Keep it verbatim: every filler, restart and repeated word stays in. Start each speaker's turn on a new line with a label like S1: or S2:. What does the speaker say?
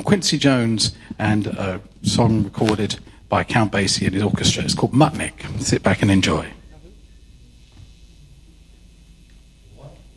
S1: Quincy Jones and a song recorded by Count Basie and his orchestra. It's called Mutnik. Sit back and enjoy.